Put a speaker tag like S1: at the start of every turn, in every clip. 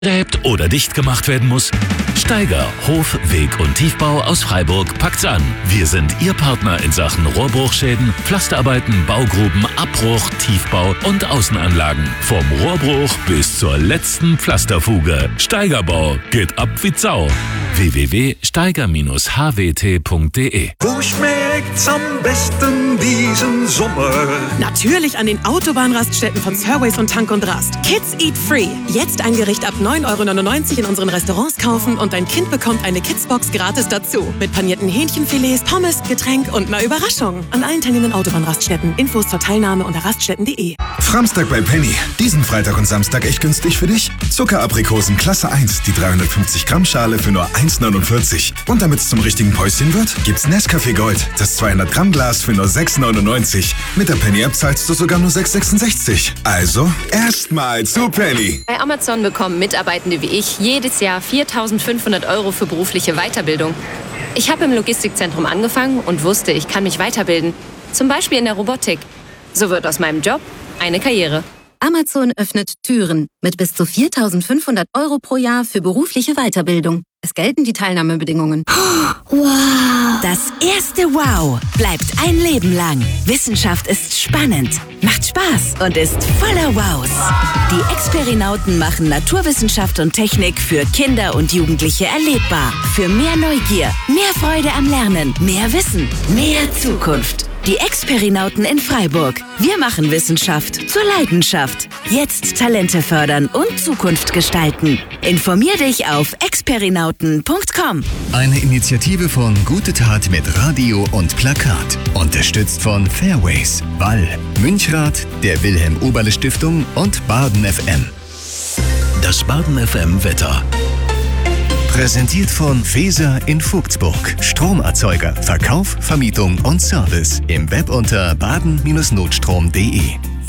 S1: gräbt oder dicht gemacht werden muss? Steiger Hof-, Weg- und Tiefbau aus Freiburg packt's an. Wir sind Ihr Partner in Sachen Rohrbruchschäden, Pflasterarbeiten, Baugruben, Abbruch, Tiefbau und Außenanlagen. Vom Rohrbruch bis zur letzten Pflasterfuge. Steigerbau geht ab wie Sau. www.steiger-hwt.de.
S2: Wo schmeckt's am besten diesen Sommer?
S3: Natürlich an den Autobahnraststätten von Surways und Tank und Rast. Kids Eat Free. Jetzt ein Gericht ab 9,99 € in unseren Restaurants kaufen und dein Kind bekommt eine Kidsbox gratis dazu. Mit panierten Hähnchenfilets, Pommes, Getränk und einer Überraschung. An allen teilnehmenden Autobahnraststätten. Infos zur Teilnahme unter raststätten.de.
S4: Framstag bei Penny. Diesen Freitag und Samstag echt günstig für dich. Zuckeraprikosen Klasse 1, die 350 Gramm Schale für nur 1,49. Und damit es zum richtigen Päuschen wird, gibt's Nescafé Gold. Das 200 Gramm Glas für nur 6,99. Mit der Penny-App zahlst du sogar nur 6,66. Also erstmal zu Penny.
S5: Bei Amazon bekommen Mitarbeitende wie ich jedes Jahr 4.500 € für berufliche Weiterbildung. Ich habe im Logistikzentrum angefangen und wusste, ich kann mich weiterbilden. Zum Beispiel in der Robotik. So wird aus meinem Job eine Karriere.
S6: Amazon öffnet Türen mit bis zu 4.500 € pro Jahr für berufliche Weiterbildung. Es gelten die Teilnahmebedingungen.
S7: Wow! Das erste Wow bleibt ein Leben lang. Wissenschaft ist spannend, macht Spaß und ist voller Wows. Die Experinauten machen Naturwissenschaft und Technik für Kinder und Jugendliche erlebbar. Für mehr Neugier, mehr Freude am Lernen, mehr Wissen, mehr Zukunft. Die Experinauten in Freiburg. Wir machen Wissenschaft zur Leidenschaft. Jetzt Talente fördern und Zukunft gestalten. Informier dich auf experinauten.com.
S8: Eine Initiative von Gute Tat mit Radio und Plakat. Unterstützt von Fairways, Wall, Münchrath, der Wilhelm-Oberle-Stiftung und Baden FM.
S1: Das Baden FM Wetter.
S8: Präsentiert von Feser in Vogtsburg. Stromerzeuger, Verkauf, Vermietung und Service. Im Web unter baden-notstrom.de.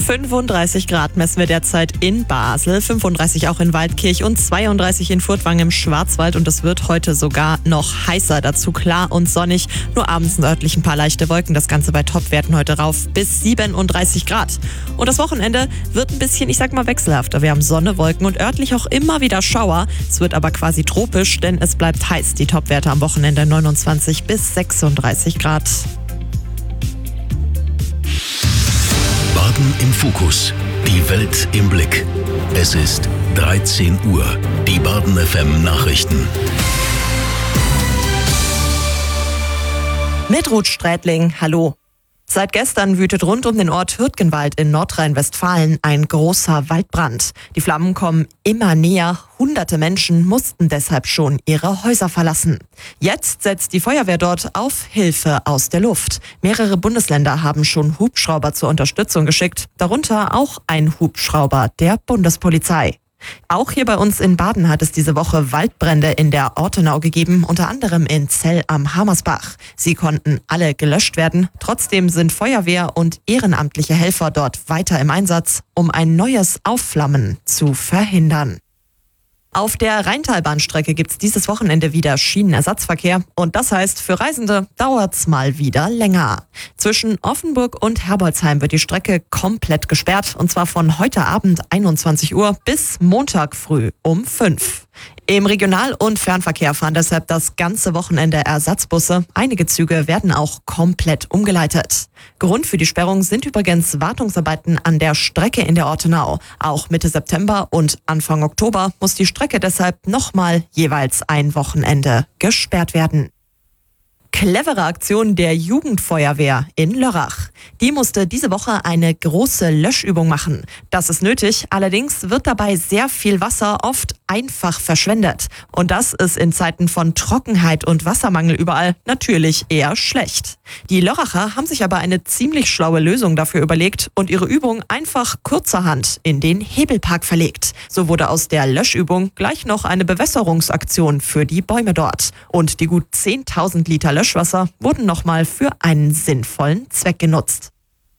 S3: 35 Grad messen wir derzeit in Basel, 35 auch in Waldkirch und 32 in Furtwangen im Schwarzwald. Und es wird heute sogar noch heißer, dazu klar und sonnig. Nur abends nördlich ein paar leichte Wolken, das Ganze bei Topwerten heute rauf bis 37 Grad. Und das Wochenende wird ein bisschen, ich sag mal, wechselhafter. Wir haben Sonne, Wolken und örtlich auch immer wieder Schauer. Es wird aber quasi tropisch, denn es bleibt heiß. Die Topwerte am Wochenende 29 bis 36 Grad.
S1: Baden im Fokus. Die Welt im Blick. Es ist 13 Uhr. Die Baden FM Nachrichten.
S3: Mit Ruth Strätling, hallo. Seit gestern wütet rund um den Ort Hürtgenwald in Nordrhein-Westfalen ein großer Waldbrand. Die Flammen kommen immer näher. Hunderte Menschen mussten deshalb schon ihre Häuser verlassen. Jetzt setzt die Feuerwehr dort auf Hilfe aus der Luft. Mehrere Bundesländer haben schon Hubschrauber zur Unterstützung geschickt, darunter auch ein Hubschrauber der Bundespolizei. Auch hier bei uns in Baden hat es diese Woche Waldbrände in der Ortenau gegeben, unter anderem in Zell am Hamersbach. Sie konnten alle gelöscht werden. Trotzdem sind Feuerwehr und ehrenamtliche Helfer dort weiter im Einsatz, um ein neues Aufflammen zu verhindern. Auf der Rheintalbahnstrecke gibt's dieses Wochenende wieder Schienenersatzverkehr und das heißt, für Reisende dauert's mal wieder länger. Zwischen Offenburg und Herbolzheim wird die Strecke komplett gesperrt und zwar von heute Abend 21 Uhr bis Montag früh um 5. Im Regional- und Fernverkehr fahren deshalb das ganze Wochenende Ersatzbusse. Einige Züge werden auch komplett umgeleitet. Grund für die Sperrung sind übrigens Wartungsarbeiten an der Strecke in der Ortenau. Auch Mitte September und Anfang Oktober muss die Strecke deshalb nochmal jeweils ein Wochenende gesperrt werden. Clevere Aktion der Jugendfeuerwehr in Lörrach. Die musste diese Woche eine große Löschübung machen. Das ist nötig, allerdings wird dabei sehr viel Wasser oft einfach verschwendet. Und das ist in Zeiten von Trockenheit und Wassermangel überall natürlich eher schlecht. Die Lörracher haben sich aber eine ziemlich schlaue Lösung dafür überlegt und ihre Übung einfach kurzerhand in den Hebelpark verlegt. So wurde aus der Löschübung gleich noch eine Bewässerungsaktion für die Bäume dort. Und die gut 10.000 Liter Löschwasser wurden nochmal für einen sinnvollen Zweck genutzt.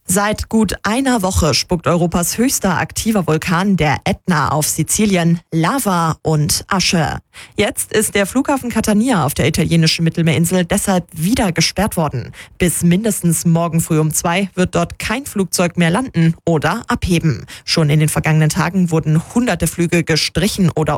S3: Seit gut einer Woche spuckt Europas höchster aktiver Vulkan, der Ätna, auf Sizilien Lava und Asche. Jetzt ist der Flughafen Catania auf der italienischen Mittelmeerinsel deshalb wieder gesperrt worden. Bis mindestens morgen früh um 2 wird dort kein Flugzeug mehr landen oder abheben. Schon in den vergangenen Tagen wurden hunderte Flüge gestrichen oder